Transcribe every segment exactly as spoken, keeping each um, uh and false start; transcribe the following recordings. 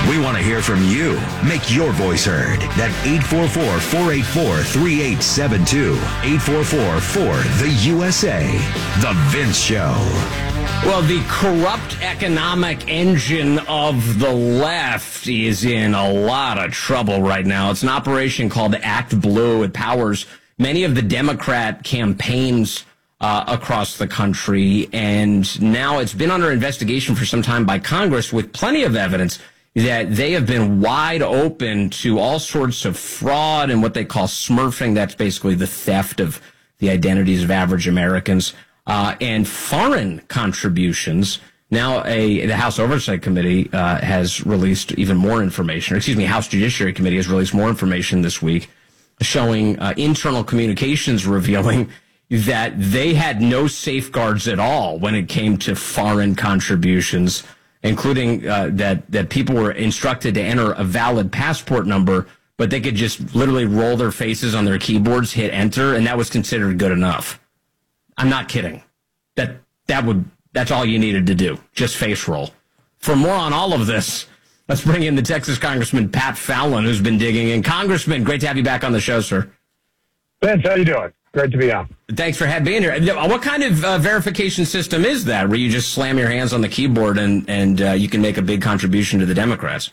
We want to hear from you. Make your voice heard. That eight four four, four eight four, three eight seven two. eight four four, four, the U S A. The Vince Show. Well, the corrupt economic engine of the left is in a lot of trouble right now. It's an operation called Act Blue. It powers many of the Democrat campaigns uh, across the country, and now it's been under investigation for some time by Congress with plenty of evidence that they have been wide open to all sorts of fraud and what they call smurfing. That's basically the theft of the identities of average Americans. Uh, and foreign contributions. Now, a the House Oversight Committee uh, has released even more information. Or excuse me, House Judiciary Committee has released more information this week, showing uh, internal communications revealing that they had no safeguards at all when it came to foreign contributions, including uh, that that people were instructed to enter a valid passport number, but they could just literally roll their faces on their keyboards, hit enter, and that was considered good enough. I'm not kidding. That that would that's all you needed to do. Just face roll. For more on all of this, let's bring in the Texas Congressman Pat Fallon, who's been digging in. Congressman, great to have you back on the show, sir. Vince, how you doing? Great to be on. Thanks for having being here. What kind of uh, verification system is that, where you just slam your hands on the keyboard and and uh, you can make a big contribution to the Democrats?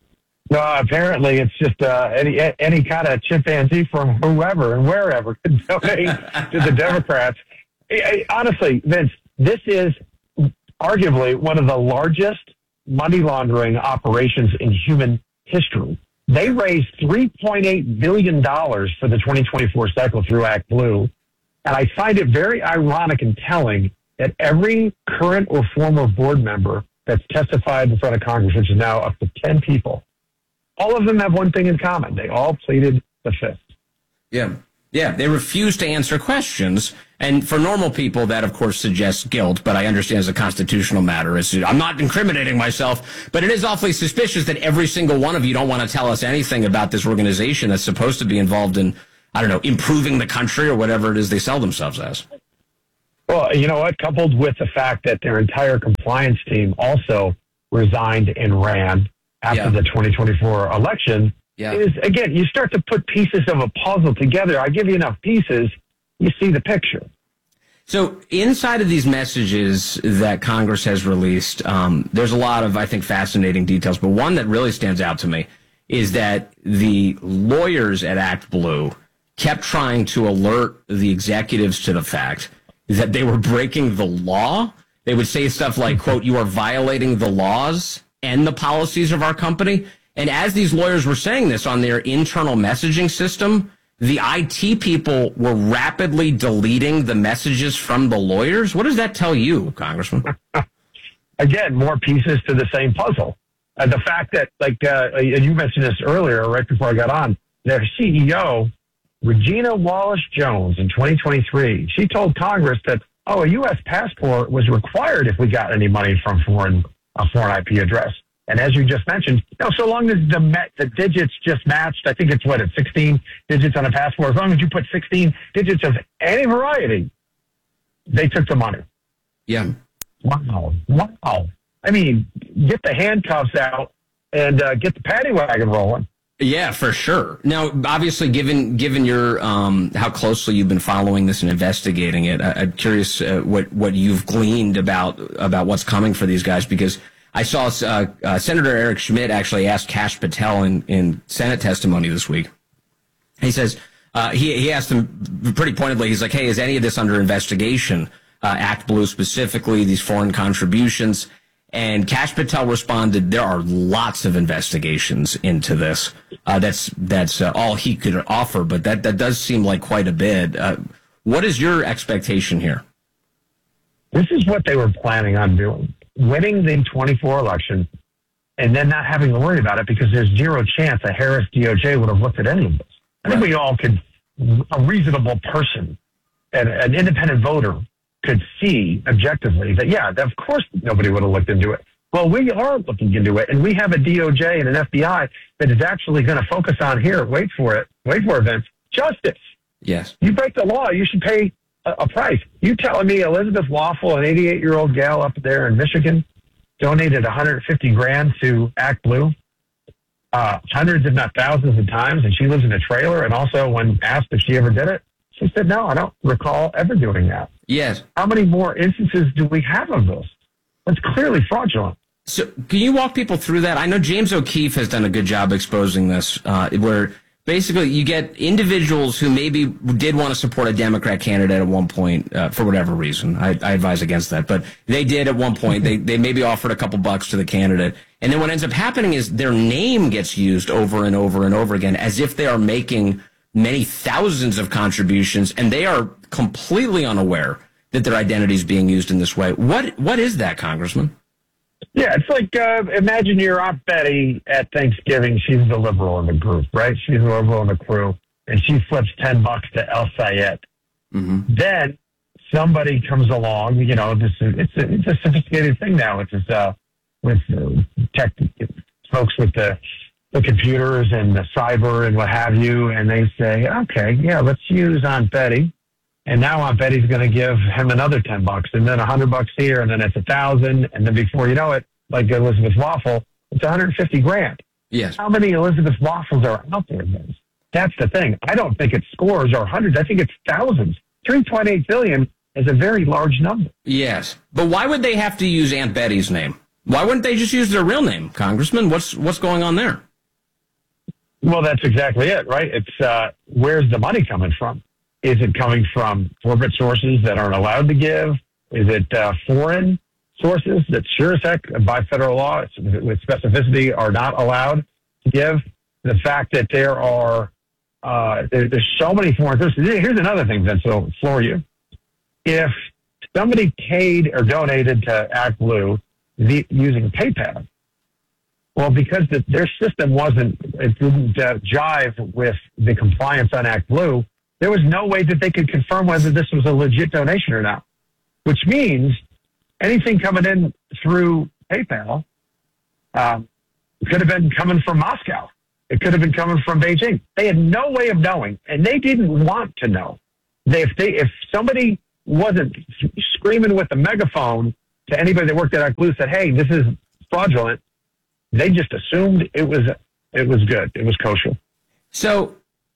No, apparently it's just uh, any any kind of chimpanzee from whoever and wherever could donate to the Democrats. Honestly, Vince, this is arguably one of the largest money laundering operations in human history. They raised three point eight billion dollars for the twenty twenty-four cycle through Act Blue. And I find it very ironic and telling that every current or former board member that's testified in front of Congress, which is now up to ten people, all of them have one thing in common. They all pleaded the fifth. Yeah. Yeah, they refuse to answer questions. And for normal people, that, of course, suggests guilt. But I understand as a constitutional matter, it's, I'm not incriminating myself. But it is awfully suspicious that every single one of you don't want to tell us anything about this organization that's supposed to be involved in, I don't know, improving the country or whatever it is they sell themselves as. Well, you know what? Coupled with the fact that their entire compliance team also resigned and ran after Yeah. the twenty twenty-four election, Yeah. is, again, you start to put pieces of a puzzle together. I give you enough pieces, you see the picture. So inside of these messages that Congress has released, um, there's a lot of, I think, fascinating details. But one that really stands out to me is that the lawyers at Act Blue kept trying to alert the executives to the fact that they were breaking the law. They would say stuff like, quote, you are violating the laws and the policies of our company. And as these lawyers were saying this on their internal messaging system, the I T people were rapidly deleting the messages from the lawyers. What does that tell you, Congressman? Again, more pieces to the same puzzle. Uh, the fact that, like uh, you mentioned this earlier, right before I got on, their C E O, Regina Wallace-Jones, in twenty twenty-three, she told Congress that, oh, a U S passport was required if we got any money from foreign a foreign I P address. And as you just mentioned, you know, so long as the met, the digits just matched, I think it's what, it's sixteen digits on a passport. As long as you put sixteen digits of any variety, they took the money. Yeah. Wow. Wow. I mean, get the handcuffs out and uh, get the paddy wagon rolling. Yeah, for sure. Now, obviously, given given your um, how closely you've been following this and investigating it, I, I'm curious uh, what what you've gleaned about about what's coming for these guys, because I saw uh, uh, Senator Eric Schmidt actually asked Kash Patel in, in Senate testimony this week. He says, uh, he, he asked him pretty pointedly, he's like, hey, is any of this under investigation, uh, Act Blue specifically, these foreign contributions? And Kash Patel responded, there are lots of investigations into this. Uh, that's that's uh, all he could offer, but that, that does seem like quite a bit. Uh, what is your expectation here? This is what they were planning on doing. Winning the twenty-four election and then not having to worry about it because there's zero chance a Harris D O J would have looked at any of this. I think we all could, a reasonable person, and an independent voter could see objectively that, yeah, of course nobody would have looked into it. Well, we are looking into it, and we have a D O J and an F B I that is actually going to focus on here, wait for it, wait for it, Vince, justice. Yes. You break the law, you should pay a, a price. You telling me Elizabeth Waffle, an eighty-eight-year-old gal up there in Michigan, donated one hundred fifty grand to Act Blue? uh, hundreds, if not thousands of times, and she lives in a trailer. And also, when asked if she ever did it, she said, no, I don't recall ever doing that. Yes. How many more instances do we have of this? It's clearly fraudulent. So can you walk people through that? I know James O'Keefe has done a good job exposing this, uh, where basically you get individuals who maybe did want to support a Democrat candidate at one point uh, for whatever reason. I, I advise against that. But they did at one point. They, they maybe offered a couple bucks to the candidate. And then what ends up happening is their name gets used over and over and over again as if they are making many thousands of contributions, and they are completely unaware that their identity is being used in this way. What What is that, Congressman? Yeah, it's like, uh, imagine your Aunt Betty at Thanksgiving. She's the liberal in the group, right? She's the liberal in the crew, and she flips ten bucks to El Sayed. Mm-hmm. Then somebody comes along, you know, this is, it's, a, it's a sophisticated thing now with this, uh, with uh, tech folks with the, the computers and the cyber and what have you, and they say, okay, yeah, let's use Aunt Betty. And now Aunt Betty's going to give him another ten bucks, and then a hundred bucks here, and then it's a thousand, and then before you know it, like Elizabeth Waffle, it's one hundred fifty grand. Yes. How many Elizabeth Waffles are out there? Guys? That's the thing. I don't think it's scores or hundreds. I think it's thousands. three point eight billion is a very large number. Yes, but why would they have to use Aunt Betty's name? Why wouldn't they just use their real name, Congressman? What's what's going on there? Well, that's exactly it, right? It's uh, where's the money coming from? Is it coming from corporate sources that aren't allowed to give? Is it uh, foreign sources that sure as heck by federal law with specificity are not allowed to give? The fact that there are uh, there, there's so many foreign sources. Here's another thing, Vince, that'll floor you. If somebody paid or donated to ActBlue the, using PayPal, well, because the, their system wasn't, it didn't uh, jive with the compliance on ActBlue, there was no way that they could confirm whether this was a legit donation or not, which means anything coming in through PayPal um, could have been coming from Moscow. It could have been coming from Beijing. They had no way of knowing, and they didn't want to know. They, if they, if somebody wasn't screaming with a megaphone to anybody that worked at ActBlue, said, "Hey, this is fraudulent," they just assumed it was it was good, it was kosher. So.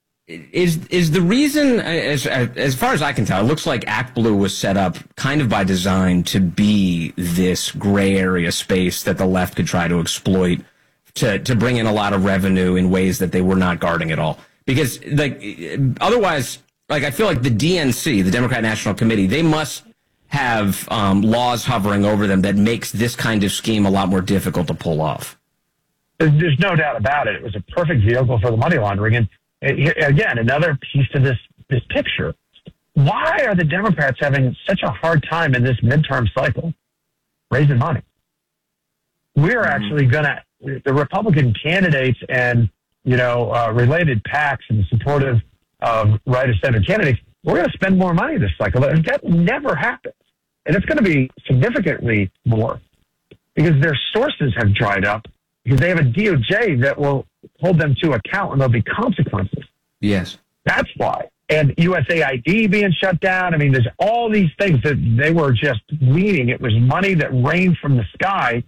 Is is the reason, as as far as I can tell, it looks like ActBlue was set up kind of by design to be this gray area space that the left could try to exploit to to bring in a lot of revenue in ways that they were not guarding at all. Because like otherwise, like I feel like the D N C, the Democrat National Committee, they must have um, laws hovering over them that makes this kind of scheme a lot more difficult to pull off. There's no doubt about it. It was a perfect vehicle for the money laundering. And again, another piece to this, this picture. Why are the Democrats having such a hard time in this midterm cycle raising money? We're mm-hmm. actually going to, the Republican candidates and, you know, uh, related PACs and supportive of right of center candidates, we're going to spend more money this cycle. That never happens. And it's going to be significantly more because their sources have dried up because they have a D O J that will hold them to account and there'll be consequences. Yes. That's why. And U S A I D being shut down. I mean, there's all these things that they were just leading. It was money that rained from the sky.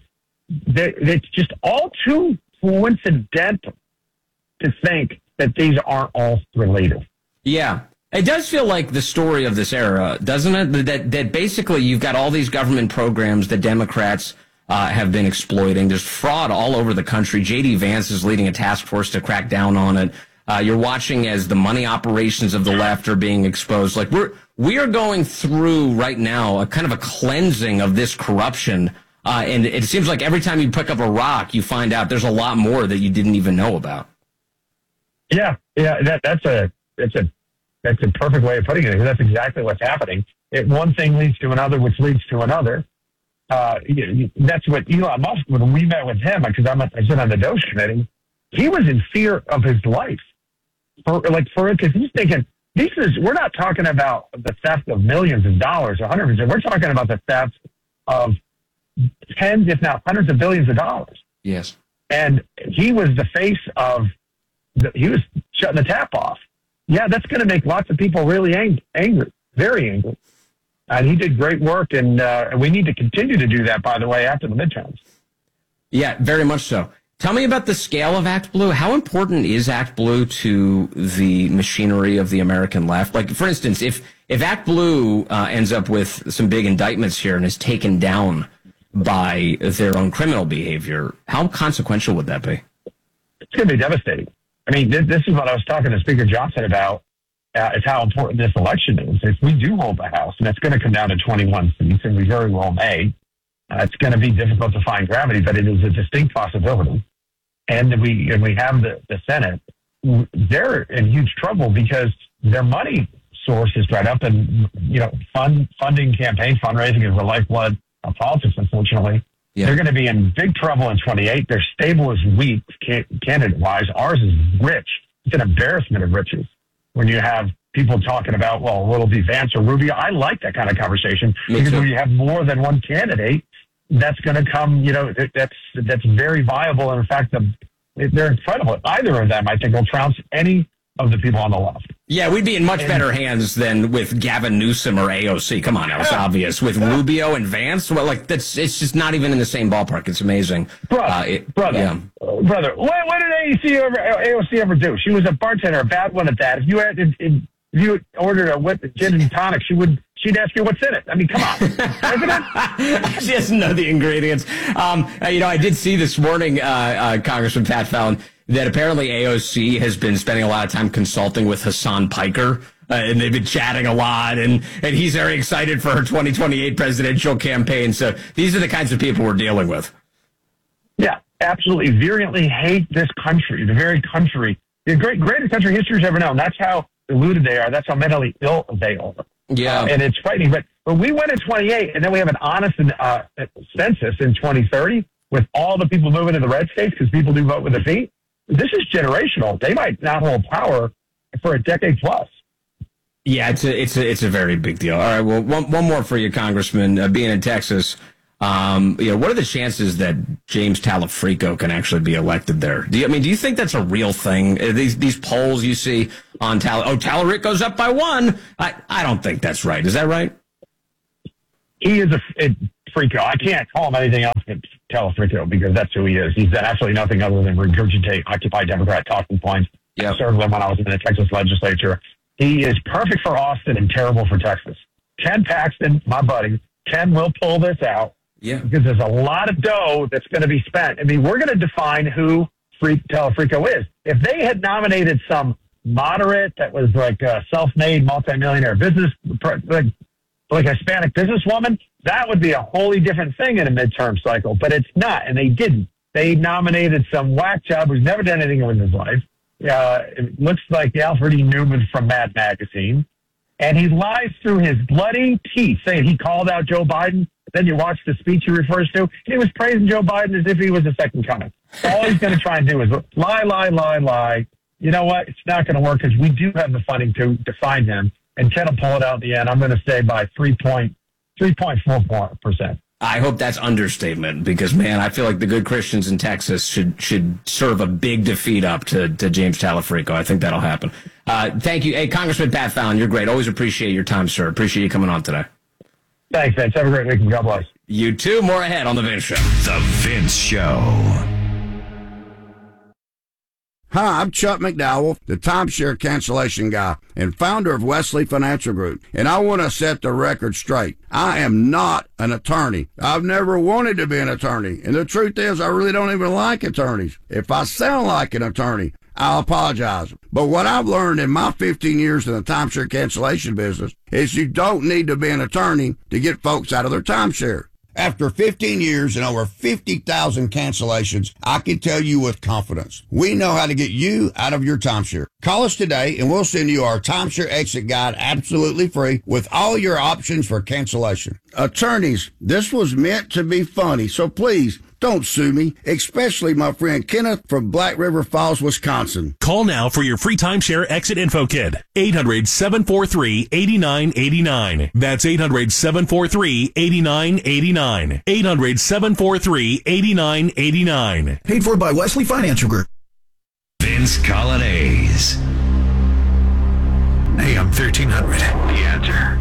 It's just all too coincidental to think that these aren't all related. Yeah. It does feel like the story of this era, doesn't it? That, that basically you've got all these government programs that Democrats Uh, have been exploiting. There's fraud all over the country. J D Vance is leading a task force to crack down on it. Uh, you're watching as the money operations of the left are being exposed. Like we're we are going through right now a kind of a cleansing of this corruption. Uh, and it seems like every time you pick up a rock, you find out there's a lot more that you didn't even know about. Yeah, yeah, that, that's a that's a that's a perfect way of putting it. That's exactly what's happening. It, one thing leads to another, which leads to another. Uh, that's what Elon Musk, when we met with him, because I'm a, I sit on the Doge committee, he was in fear of his life. For, like, for because he's thinking, this is, we're not talking about the theft of millions of dollars or hundreds of, we're talking about the theft of tens, if not hundreds of billions of dollars. Yes. And he was the face of, the, he was shutting the tap off. Yeah, that's going to make lots of people really ang- angry, very angry. And he did great work, and uh, we need to continue to do that, by the way, after the midterms. Yeah, very much so. Tell me about the scale of Act Blue. How important is Act Blue to the machinery of the American left? Like, for instance, if if Act Blue uh, ends up with some big indictments here and is taken down by their own criminal behavior, how consequential would that be? It's going to be devastating. I mean, this, this is what I was talking to Speaker Johnson about, uh, is how important this election is. If we do hold the House, and it's going to come down to twenty-one seats, and we very well may, uh, it's going to be difficult to find gravity, but it is a distinct possibility. And we and we have the, the Senate. They're in huge trouble because their money source is dried up, and you know, fund funding campaign fundraising is the lifeblood of politics. Unfortunately, yeah. They're going to be in big trouble in twenty-eight. Their stable is weak, candidate wise. Ours is rich. It's an embarrassment of riches when you have people talking about, well, will it be Vance or Rubio? I like that kind of conversation Me because too. when you have more than one candidate, that's going to come, you know, that's that's very viable. And in fact, the, they're incredible. Either of them, I think, will trounce any of the people on the left. Yeah, we'd be in much and, better hands than with Gavin Newsom or A O C. Come on, that was yeah, obvious. With yeah. Rubio and Vance, well, like that's it's just not even in the same ballpark. It's amazing, brother. Uh, it, brother, yeah. uh, brother. What, what did A O C ever, A O C ever do? She was a bartender, a bad one at that. If you had, if, if you ordered a whip, gin and tonic, she would. She'd ask you what's in it. I mean, come on. She doesn't know the ingredients. Um, you know, I did see this morning, uh, uh, Congressman Pat Fallon, that apparently A O C has been spending a lot of time consulting with Hassan Piker, uh, and they've been chatting a lot, and, and he's very excited for her twenty twenty-eight presidential campaign. So these are the kinds of people we're dealing with. Yeah, absolutely. Virulently hate this country, the very country, the great, greatest country history's ever known. That's how deluded they are. That's how mentally ill they are. Yeah. Uh, and it's frightening. But, but we went in twenty-eight, and then we have an honest uh, census in twenty thirty with all the people moving to the red states because people do vote with their feet. This is generational. They might not hold power for a decade plus. Yeah, it's a, it's a, it's a very big deal. All right, well, one, one more for you, Congressman. Uh, being in Texas, um, you know, what are the chances that James Talafrico can actually be elected there? Do you, I mean, do you think that's a real thing? These these polls you see on Tal, oh, Talarico's up by one. I, I don't think that's right. Is that right? He is a, a freako. I can't call him anything else but Talafrico because that's who he is. He's done absolutely nothing other than regurgitate Occupy Democrat talking points. Yeah, I served him when I was in the Texas legislature. He is perfect for Austin and terrible for Texas. Ken Paxton, my buddy, Ken will pull this out. Yeah, because there's a lot of dough that's going to be spent. I mean, we're going to define who Free Talafrico is. If they had nominated some moderate that was like a self-made multimillionaire business, like, like a Hispanic businesswoman, that would be a wholly different thing in a midterm cycle. But it's not, and they didn't. They nominated some whack job who's never done anything in his life. Uh, it looks like Alfred E. Newman from Mad Magazine. And he lies through his bloody teeth saying he called out Joe Biden. Then you watch the speech he refers to. He was praising Joe Biden as if he was a second coming. All he's going to try and do is lie, lie, lie, lie. You know what? It's not going to work because we do have the funding to define him. And Ken will pull it out in the end. I'm going to say by three point four percent. I hope that's understatement because, man, I feel like the good Christians in Texas should should serve a big defeat up to, to James Talafrico. I think that'll happen. Uh, thank you. Hey, Congressman Pat Fallon, you're great. Always appreciate your time, sir. Appreciate you coming on today. Thanks, Vince. Have a great week. God bless. You too. More ahead on The Vince Show. The Vince Show. Hi, I'm Chuck McDowell, the timeshare cancellation guy and founder of Wesley Financial Group, and I want to set the record straight. I am not an attorney. I've never wanted to be an attorney, and the truth is I really don't even like attorneys. If I sound like an attorney, I'll apologize. But what I've learned in my fifteen years in the timeshare cancellation business is you don't need to be an attorney to get folks out of their timeshare. After fifteen years and over fifty thousand cancellations, I can tell you with confidence, we know how to get you out of your timeshare. Call us today and we'll send you our timeshare exit guide absolutely free with all your options for cancellation. Attorneys, this was meant to be funny, so please don't sue me, especially my friend Kenneth from Black River Falls, Wisconsin. Call now for your free timeshare exit info kit. eight hundred, seven four three, eight nine eight nine. That's eight hundred, seven four three, eight nine eight nine. eight hundred, seven four three, eight nine eight nine. Paid for by Wesley Financial Group. Vince Colonnese. A M thirteen hundred. The Answer.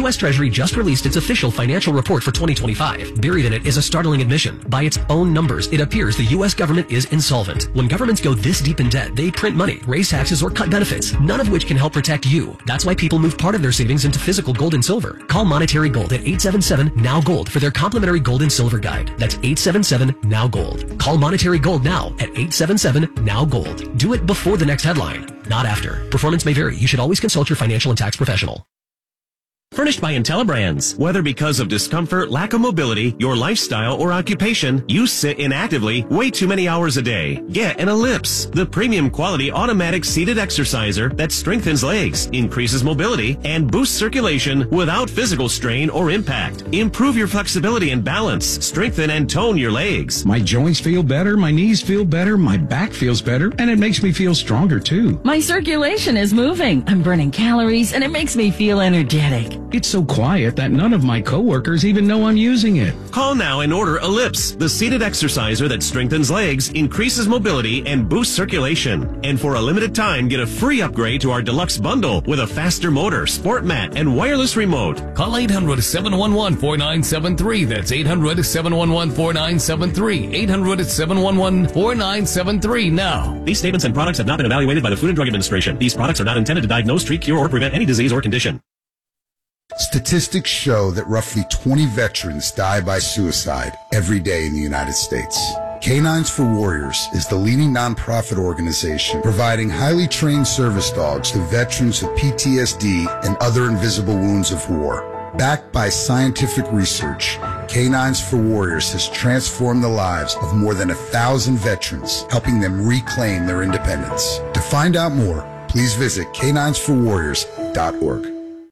U S Treasury just released its official financial report for twenty twenty-five. Buried in it is a startling admission. By its own numbers, it appears the U S government is insolvent. When governments go this deep in debt, they print money, raise taxes, or cut benefits, none of which can help protect you. That's why people move part of their savings into physical gold and silver. Call Monetary Gold at eight seven seven, N O W, GOLD for their complimentary gold and silver guide. That's eight seven seven, N O W, GOLD. Call Monetary Gold now at eight seven seven, N O W, GOLD. Do it before the next headline, not after. Performance may vary. You should always consult your financial and tax professional. Furnished by IntelliBrands. Whether because of discomfort, lack of mobility, your lifestyle, or occupation, you sit inactively way too many hours a day. Get an Ellipse, the premium quality automatic seated exerciser that strengthens legs, increases mobility, and boosts circulation without physical strain or impact. Improve your flexibility and balance, strengthen and tone your legs. My joints feel better, my knees feel better, my back feels better, and it makes me feel stronger too. My circulation is moving. I'm burning calories, and it makes me feel energetic. It's so quiet that none of my coworkers even know I'm using it. Call now and order Ellipse, the seated exerciser that strengthens legs, increases mobility, and boosts circulation. And for a limited time, get a free upgrade to our deluxe bundle with a faster motor, sport mat, and wireless remote. Call eight hundred, seven one one, four nine seven three. That's eight hundred, seven one one, four nine seven three. eight hundred, seven one one, four nine seven three now. These statements and products have not been evaluated by the Food and Drug Administration. These products are not intended to diagnose, treat, cure, or prevent any disease or condition. Statistics show that roughly twenty veterans die by suicide every day in the United States. Canines for Warriors is the leading nonprofit organization providing highly trained service dogs to veterans with P T S D and other invisible wounds of war. Backed by scientific research, Canines for Warriors has transformed the lives of more than a thousand veterans, helping them reclaim their independence. To find out more, please visit canines for warriors dot org.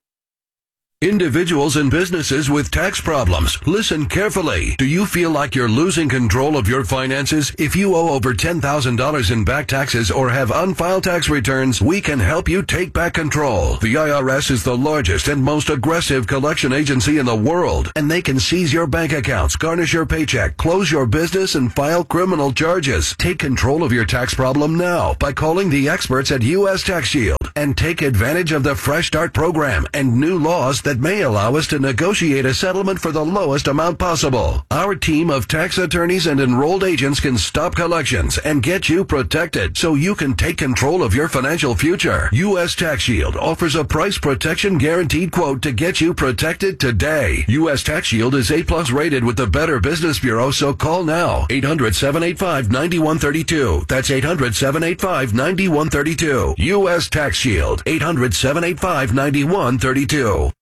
Individuals and businesses with tax problems, listen carefully. Do you feel like you're losing control of your finances? If you owe over ten thousand dollars in back taxes or have unfiled tax returns, we can help you take back control. The I R S is the largest and most aggressive collection agency in the world, and they can seize your bank accounts, garnish your paycheck, close your business, and file criminal charges. Take control of your tax problem now by calling the experts at U S Tax Shield and take advantage of the Fresh Start program and new laws that may allow us to negotiate a settlement for the lowest amount possible. Our team of tax attorneys and enrolled agents can stop collections and get you protected so you can take control of your financial future. U S Tax Shield offers a price protection guaranteed quote to get you protected today. U S Tax Shield is A plus rated with the Better Business Bureau, so call now. eight hundred, seven eight five, nine one three two. That's eight hundred, seven eight five, nine one three two. U S Tax Shield. eight hundred, seven eight five, nine one three two.